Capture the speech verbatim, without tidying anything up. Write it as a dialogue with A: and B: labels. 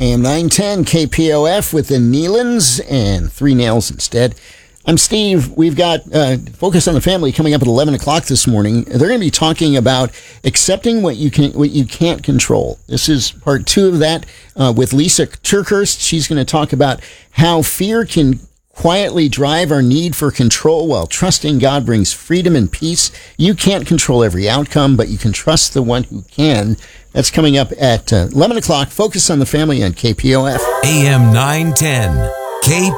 A: A M nine ten K P O F with the Nealons and Three Nails Instead. I'm Steve. We've got uh, Focus on the Family coming up at eleven o'clock this morning. They're going to be talking about accepting what you can, what you can't control. This is part two of that uh, with Lisa Turkhurst. She's going to talk about how fear can quietly drive our need for control while trusting God brings freedom and peace. You can't control every outcome, but you can trust the one who can. That's coming up at uh, eleven o'clock. Focus on the Family on K P O F.
B: A M nine ten K